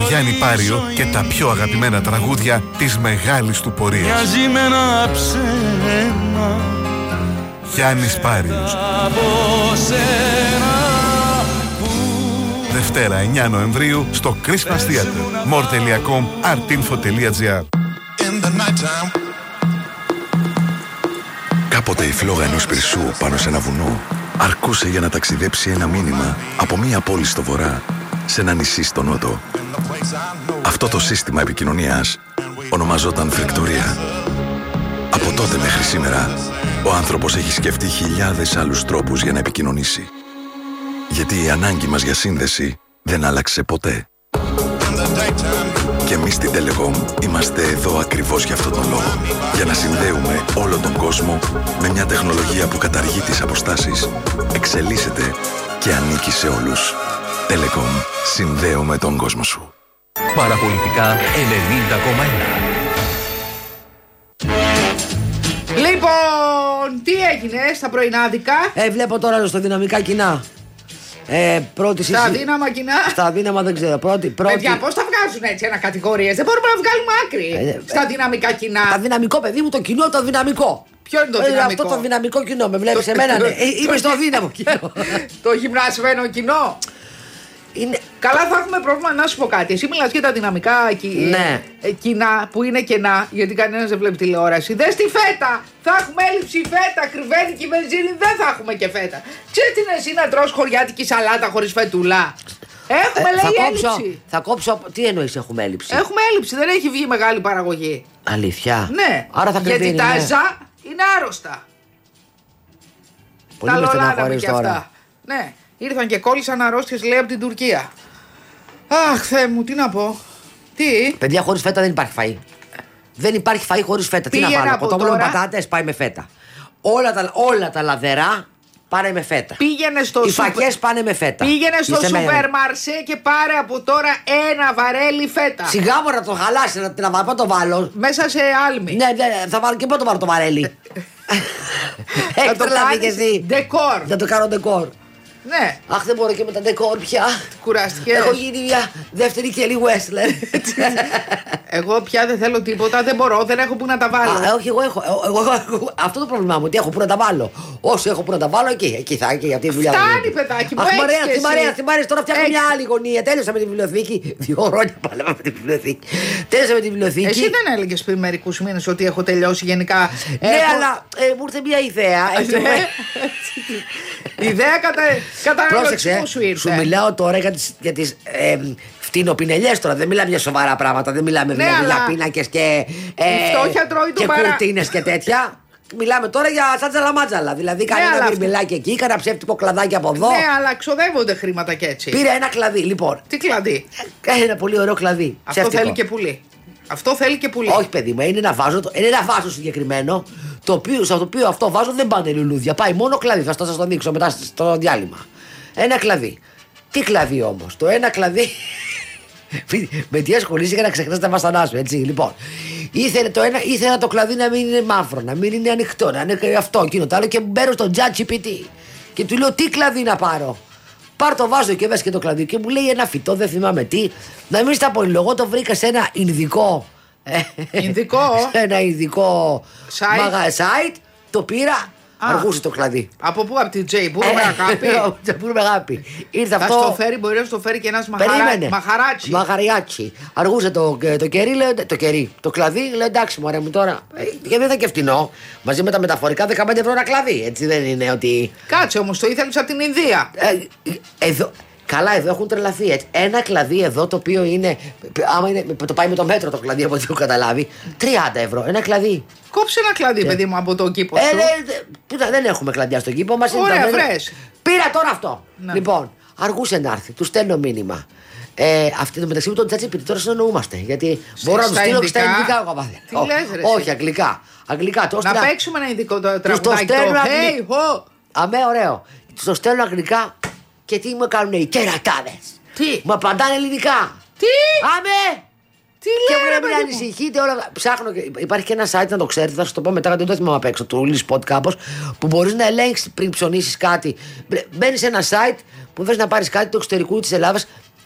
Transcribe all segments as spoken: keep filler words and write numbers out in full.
Γιάννη Πάριο και τα πιο αγαπημένα τραγούδια της μεγάλης του πορείας. Μοιάζει με ένα ψέμα. Γιάννης Πάριος. Δευτέρα εννιά Νοεμβρίου στο Christmas Theater. more τελεία com, artinfo τελεία gr. Κάποτε η φλόγα ενός πυρσού πάνω σε ένα βουνό αρκούσε για να ταξιδέψει ένα μήνυμα από μία πόλη στο βορρά σε ένα νησί στο νότο. Αυτό το σύστημα επικοινωνίας ονομαζόταν φρικτορία. Από τότε μέχρι σήμερα, ο άνθρωπος έχει σκεφτεί χιλιάδες άλλους τρόπους για να επικοινωνήσει. Γιατί η ανάγκη μας για σύνδεση δεν άλλαξε ποτέ. Και εμείς στην Telecom είμαστε εδώ ακριβώς για αυτόν τον λόγο. Για να συνδέουμε όλο τον κόσμο με μια τεχνολογία που καταργεί τις αποστάσεις, εξελίσσεται και ανήκει σε όλους. Telecom. Συνδέουμε τον κόσμο σου. Παραπολιτικά ενενήντα κόμμα ένα. Λοιπόν, τι έγινε στα πρωινάδικα? Ε, βλέπω τώρα στο δυναμικά κοινά. Ε, πρώτη Στα συση... δύναμα κοινά. Στα δύναμα δεν ξέρω. Πρώτη, πρώτη... Παιδιά, πώς τα βγάζουν έτσι ανακατηγορίες? Δεν μπορούμε να βγάλουμε άκρη. Ε, στα δυναμικά κοινά. Τα δυναμικό, παιδί μου, το κοινό, το δυναμικό. Ποιο είναι το δυναμικό? Ε, αυτό το δυναμικό κοινό. Με βλέπεις εμένα, ναι. ε, είμαι στο δύναμο κοινό. Το γυμνασμένο κοινό. Είναι... Καλά, θα έχουμε πρόβλημα, να σου πω κάτι. Εσύ μιλάς για τα δυναμικά κι... ναι. ε, κοινά που είναι κενά, γιατί κανένας δεν βλέπει τηλεόραση. Δες τη φέτα! Θα έχουμε έλλειψη φέτα, κρυβαίνει και η βενζίνη, δεν θα έχουμε και φέτα. Ξέρεις τι είναι εσύ να τρως χωριάτικη σαλάτα χωρίς φετούλα? Έχουμε, ε, λέει, θα έλλειψη. Κόψω, θα κόψω. Τι εννοείς έχουμε έλλειψη? Έχουμε έλλειψη, δεν έχει βγει μεγάλη παραγωγή. Αλήθεια? Ναι. Άρα θα γιατί τα ναι. εζά είναι άρρωστα. Πολύ τα με λολάναμε στεναχωρείς και τώρα. αυτά. Ναι. Ήρθαν και κόλλησαν αρρώστιες, λέει, από την Τουρκία. Αχ, Θεέ μου, τι να πω. Τι? Παιδιά, χωρίς φέτα δεν υπάρχει φαΐ. Δεν υπάρχει φαΐ χωρίς φέτα. Τι να βάλω? Κοτόπουλο με πατάτες πάει με φέτα. Όλα τα, όλα τα λαδερά πάνε με φέτα. Πήγαινε στο Οι σούπερ... φακές πάνε με φέτα. Πήγαινε στο Είστε σούπερ μαρσέ και πάρε από τώρα ένα βαρέλι φέτα. Σιγά μου να το χαλάσει, να, να, να το βάλω. Μέσα σε άλμη. Ναι, ναι, θα βάλω και πού το βάλω το βαρέλι. Θα το κάνεις ντεκόρ. Θα το κάνω ντεκόρ. Ναι. Αχ, δεν μπορώ και με τα ντεκόρ πια. Κουραστικές. Έχω γίνει μια δεύτερη Kelly Westler. Εγώ πια δεν θέλω τίποτα, δεν μπορώ, δεν έχω που να τα βάλω. Α, όχι, εγώ έχω. Εγώ, εγώ, εγώ, αυτό το πρόβλημά μου, ότι έχω που να τα βάλω. Όσο έχω που να τα βάλω, εκεί, εκεί θα και αυτή τη δουλειά. Φτάνει, παιδάκι μου. Αχ, Μαρία, τι Μαρία, τι Μαρία, τώρα φτιάχνω μια άλλη γωνία. Τέλειωσα με τη βιβλιοθήκη. Δύο χρόνια παλεύα με τη βιβλιοθήκη. Τέλειωσα με τη βιβλιοθήκη. Εσύ δεν έλεγες πριν μερικούς μήνες ότι έχω τελειώσει γενικά? Ναι, έχω... αλλά ε, μου ήρθε μια ιδέα. Ιδέα κατά, κατά πρόσεξε, σου ήρθε. Σου μιλάω τώρα για τις, για τις ε, φτηνοπινελιές τώρα. Δεν μιλάμε για σοβαρά πράγματα. Δεν μιλάμε ναι, δηλαδή για πίνακες και, ε, και παρά... κουρτίνες και τέτοια. Μιλάμε τώρα για σαν τζαλαμάτζαλα. Δηλαδή κάνει ναι, ένα μπιμπιλάκι εκεί, κάνα ψεύτικο κλαδάκι από εδώ. Ναι, αλλά ξοδεύονται χρήματα και έτσι. Πήρε ένα κλαδί, λοιπόν. Τι κλαδί? Ένα πολύ ωραίο κλαδί. Αυτό ψεύτικο. Θέλει και πουλί. Αυτό θέλει και πουλί. Όχι, παιδί μου, είναι ένα βάζο, είναι ένα βάζο συγκεκριμένο. Το οποίο, στο οποίο αυτό βάζο δεν πάνε λουλούδια. Πάει μόνο κλαδί. Θα σα το δείξω μετά στο διάλειμμα. Ένα κλαδί. Τι κλαδί όμως? Το ένα κλαδί. Με τι ασχολείσαι για να ξεχνάς τα βασανά σου, έτσι. Λοιπόν, ήθελε το, ένα, ήθελε το κλαδί να μην είναι μαύρο, να μην είναι ανοιχτό, να είναι αυτό, εκείνο το άλλο. Και μπαίνω στο ChatGPT και του λέω τι κλαδί να πάρω. Πάρ το βάζω και μέσα και το κλαδί. Και μου λέει ένα φυτό, δεν θυμάμαι τι. Να μην στα πολυλογώ, το βρήκα σε ένα ινδικό. Ινδικό. Σε ένα ινδικό site. Μαγα, site. Το πήρα. Α, αργούσε το κλαδί. Από πού? Από την Τζέι, πού με αγάπη. Πού με αγάπη. Ήρθε θα αυτό. στο φέρει, μπορεί να στο φέρει και ένα μαχαράτσι. Μαχαριάτσι. Αργούσε το, το κερί, λέω, το κερί. Το κλαδί, λέω εντάξει, μωρέ μου τώρα. Και δεν ήταν και φτηνό. Μαζί με τα μεταφορικά δεκαπέντε ευρώ ένα κλαδί. Έτσι δεν είναι ότι. Κάτσε όμως, το ήθελες από την Ινδία. Ε, εδώ. Καλά, εδώ έχουν τρελαθεί έτσι. Ένα κλαδί εδώ το οποίο είναι. Άμα είναι, το πάει με το μέτρο το κλαδί από ό,τι έχω καταλάβει. τριάντα ευρώ. Ένα κλαδί. Κόψε ένα κλαδί, yeah. παιδί μου, από τον κήπο σου. Ε, δε, δε, δεν έχουμε κλαδιά στον κήπο μας. Ωραία, βρες. Πήρα τώρα αυτό. Ναι. Λοιπόν, αργούσε να έρθει. Του στέλνω μήνυμα. Ε, αυτή το μεταξύ μου τον ChatGPT τώρα συνεννοούμαστε. Γιατί Σ, μπορώ να του στείλω και στα ειδικά. ελληνικά. Τι λες, ρε, όχι, αγγλικά. αγγλικά το να στείλα... παίξουμε ένα ειδικό τραγουδάκι. Το hey, ho. Αμέ, ωραίο. Του το στέλνω αγγλικά και τι μου κάνουν οι κερατάδες. Τι. Μου απαντάνε ελληνικά. Τι. Αμέ. Τι και λέει, πρέπει να ανησυχείτε όλα. Ψάχνω. Υπάρχει και ένα site, να το ξέρετε, θα σα το πω μετά, γιατί δεν το θυμάμαι απ' έξω, του Lispot κάπως, που μπορεί να ελέγξει πριν ψωνίσει κάτι. Μπαίνει σε ένα site που θε να πάρει κάτι του εξωτερικού της Ελλάδας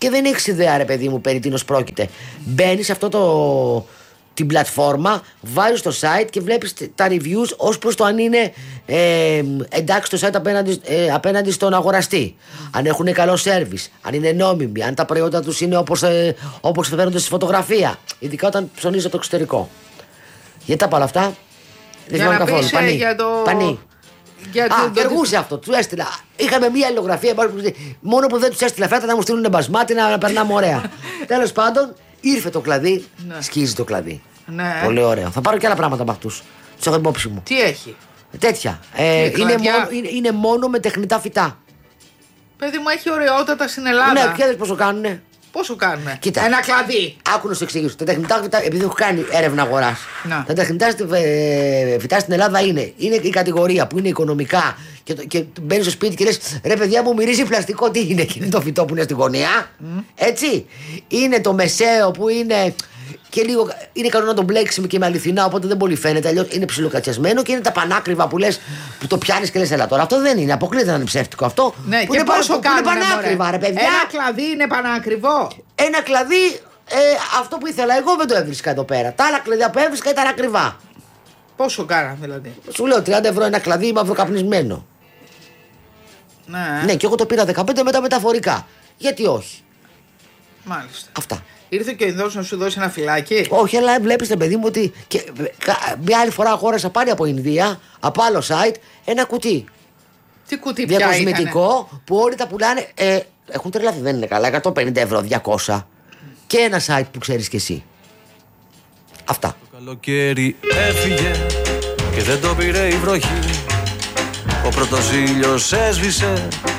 και δεν έχεις ιδέα, ρε παιδί μου, περί τίνος πρόκειται. Μπαίνεις σε αυτό το. Την πλατφόρμα, βάζεις στο site και βλέπεις τα reviews ως προς το αν είναι ε, εντάξει το site απέναντι, ε, απέναντι στον αγοραστή. Αν έχουν καλό service, αν είναι νόμιμοι, αν τα προϊόντα τους είναι όπως, ε, όπως φαίνονται στη φωτογραφία. Ειδικά όταν ψωνίζεις από το εξωτερικό. Γιατί τα πάω αυτά. Δεν για θυμάμαι να καθόλου. πεις, Πανί. για το... Πανί. Για Α, το... και αργούσε αυτό. Του έστειλα. Είχαμε μία αλληλογραφία. Μόνο που δεν του έστειλα φέτα να μου στείλουν μπασμάτι να περνάμε ωραία. Τέλος πάντων, ήρθε το κλαδί. Ναι. Σκίζει το κλαδί. Ναι. Πολύ ωραίο. Θα πάρω και άλλα πράγματα από αυτού. Του έχω υπόψη μου. Τι έχει? Τέτοια. Ε, είναι, μόνο, είναι, είναι μόνο με τεχνητά φυτά. Παιδί μου, έχει ωραιότατα στην Ελλάδα. Ναι, ποια πόσο κάνουνε. Πόσο κάνουνε? Κοίτα. Ένα κλαδί. Άκου να σου εξηγήσω. Τα τεχνητά φυτά, επειδή έχω κάνει έρευνα αγοράς, τα τεχνητά φυτά στην Ελλάδα είναι, είναι η κατηγορία που είναι οικονομικά και, και μπαίνει στο σπίτι και λες ρε παιδιά μου μυρίζει πλαστικό. Τι είναι? Και είναι το φυτό που είναι στη γωνία. Mm. Έτσι. Είναι το μεσαίο που είναι. Και λίγο είναι καλό να τον μπλέξει και με αληθινά, οπότε δεν πολύ φαίνεται. Αλλιώς είναι ψιλοκατσιασμένο και είναι τα πανάκριβα που λες, που το πιάνεις και λες, έλα τώρα. Αυτό δεν είναι. Αποκλείται να είναι ψεύτικο αυτό. Ναι, που και είναι πόσο πα, είναι πανάκριβα, μωρέ. ρε παιδιά. Ένα κλαδί είναι πανάκριβο. Ένα κλαδί, ε, αυτό που ήθελα εγώ δεν το έβρισκα εδώ πέρα. Τα άλλα κλαδιά που έβρισκα ήταν ακριβά. Πόσο κάνα δηλαδή? Σου λέω τριάντα ευρώ ένα κλαδί μαυροκαπνισμένο. Ναι. Ναι, και εγώ το πήρα δεκαπέντε μετά μεταφορικά. Γιατί όχι. Μάλιστα. Αυτά. Ήρθε και ο Ινδός να σου δώσει ένα φυλάκι. Όχι, αλλά βλέπεις το παιδί μου ότι. Και, μια άλλη φορά αγόρασα πάλι από Ινδία, από άλλο site, ένα κουτί. Τι κουτί πια διακοσμητικό που όλοι τα πουλάνε. Ε, έχουν τρελαθεί, δεν είναι καλά. εκατόν πενήντα ευρώ, διακόσια. Και ένα site που ξέρεις κι εσύ. Αυτά. Το καλοκαίρι έφυγε και δεν το πήρε η βροχή. Ο πρώτος ήλιος έσβησε